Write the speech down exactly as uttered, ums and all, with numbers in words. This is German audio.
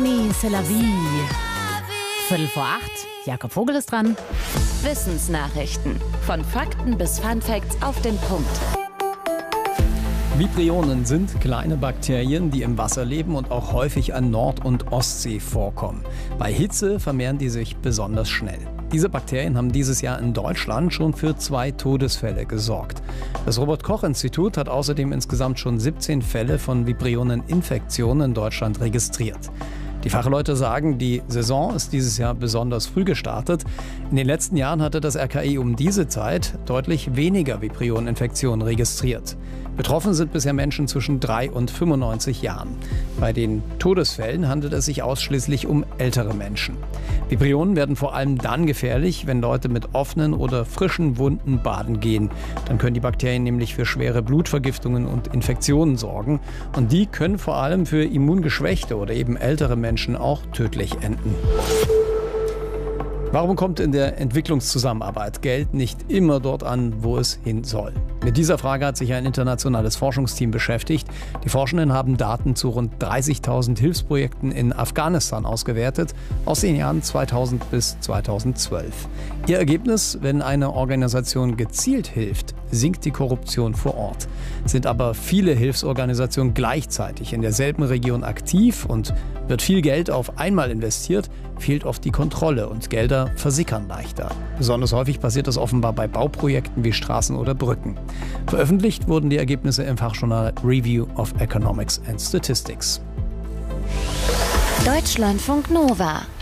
Journey, c'est la vie. Viertel vor acht, Jakob Vogel ist dran. Wissensnachrichten. Von Fakten bis Funfacts auf den Punkt. Vibrionen sind kleine Bakterien, die im Wasser leben und auch häufig an Nord- und Ostsee vorkommen. Bei Hitze vermehren die sich besonders schnell. Diese Bakterien haben dieses Jahr in Deutschland schon für zwei Todesfälle gesorgt. Das Robert-Koch-Institut hat außerdem insgesamt schon siebzehn Fälle von Vibrioneninfektionen in Deutschland registriert. Die Fachleute sagen, die Saison ist dieses Jahr besonders früh gestartet. In den letzten Jahren hatte das R K I um diese Zeit deutlich weniger Vibrioneninfektionen registriert. Betroffen sind bisher Menschen zwischen drei und fünfundneunzig Jahren. Bei den Todesfällen handelt es sich ausschließlich um ältere Menschen. Vibrionen werden vor allem dann gefährlich, wenn Leute mit offenen oder frischen Wunden baden gehen. Dann können die Bakterien nämlich für schwere Blutvergiftungen und Infektionen sorgen. Und die können vor allem für immungeschwächte oder eben ältere Menschen auch tödlich enden. Warum kommt in der Entwicklungszusammenarbeit Geld nicht immer dort an, wo es hin soll? Mit dieser Frage hat sich ein internationales Forschungsteam beschäftigt. Die Forschenden haben Daten zu rund dreißigtausend Hilfsprojekten in Afghanistan ausgewertet, aus den Jahren zweitausend bis zweitausendzwölf. Ihr Ergebnis: Wenn eine Organisation gezielt hilft, sinkt die Korruption vor Ort. Sind aber viele Hilfsorganisationen gleichzeitig in derselben Region aktiv und wird viel Geld auf einmal investiert, fehlt oft die Kontrolle und Gelder versickern leichter. Besonders häufig passiert das offenbar bei Bauprojekten wie Straßen oder Brücken. Veröffentlicht wurden die Ergebnisse im Fachjournal Review of Economics and Statistics. Deutschlandfunk Nova